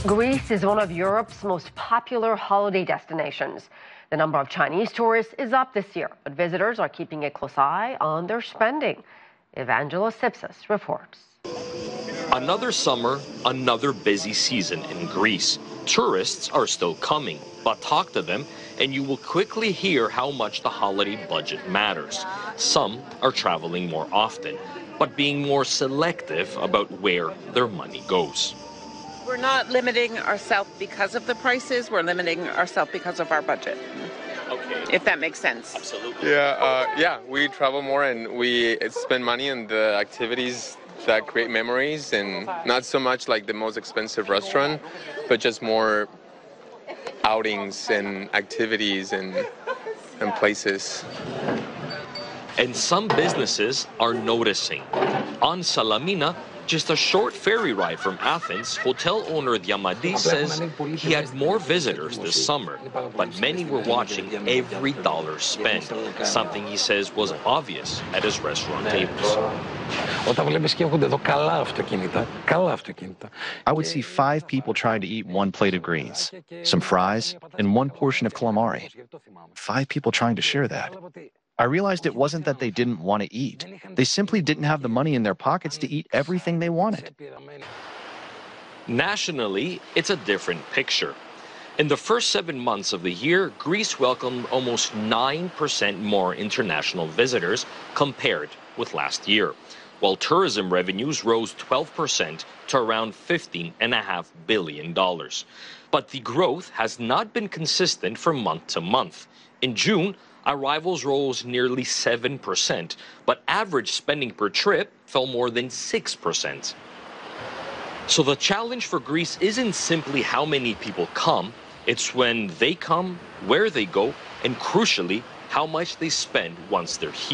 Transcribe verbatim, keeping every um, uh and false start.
Greece is one of Europe's most popular holiday destinations. The number of Chinese tourists is up this year, but visitors are keeping a close eye on their spending. Evangelos Sipsas reports. Another summer, another busy season in Greece. Tourists are still coming, but talk to them and you will quickly hear how much the holiday budget matters. Some are traveling more often, but being more selective about where their money goes. We're not limiting ourselves because of the prices, we're limiting ourselves because of our budget. Okay. If that makes sense. Absolutely. Yeah, uh, yeah, we travel more and we spend money on the activities that create memories, and not so much like the most expensive restaurant, but just more outings and activities and, and places. And some businesses are noticing. On Salamina, just a short ferry ride from Athens, hotel owner Diamadis says he had more visitors this summer, but many were watching every dollar spent, something he says was obvious at his restaurant tables. I would see five people trying to eat one plate of greens, some fries, and one portion of calamari. Five people trying to share that. I realized it wasn't that they didn't want to eat. They simply didn't have the money in their pockets to eat everything they wanted. Nationally, it's a different picture. In the first seven months of the year, Greece welcomed almost nine percent more international visitors compared with last year, while tourism revenues rose twelve percent to around fifteen point five billion dollars. But the growth has not been consistent from month to month. In June, arrivals rose nearly seven percent, but average spending per trip fell more than six percent. So the challenge for Greece isn't simply how many people come, it's when they come, where they go, and crucially, how much they spend once they're here.